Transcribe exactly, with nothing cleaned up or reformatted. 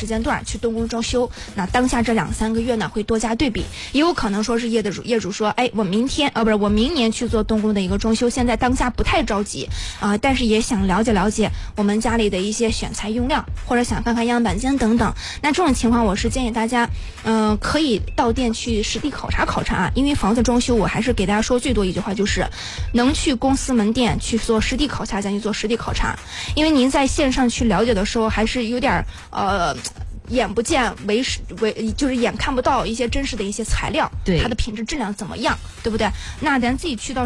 时间段去动工装修，那当下这两三个月呢会多加对比，也有可能说是业主业主说，哎，我明天呃不是我明年去做动工的一个装修，现在当下不太着急啊、呃，但是也想了解了解我们家里的一些选材用料，或者想看看样板间等等。那这种情况，我是建议大家，嗯、呃，可以到店去实地考察考察啊，因为房子装修，我还是给大家说最多一句话，就是能去公司门店去做实地考察，咱就做实地考察，因为您在线上去了解的时候，还是有点呃。眼不见为实为就是眼看不到一些真实的一些材料， 对它的品质质量怎么样，对不对？那咱自己去到